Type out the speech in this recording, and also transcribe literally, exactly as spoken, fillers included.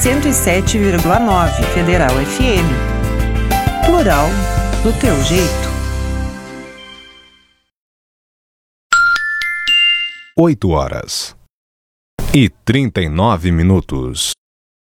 cento e sete vírgula nove Federal F M. Plural do teu jeito. Oito horas e trinta e nove minutos.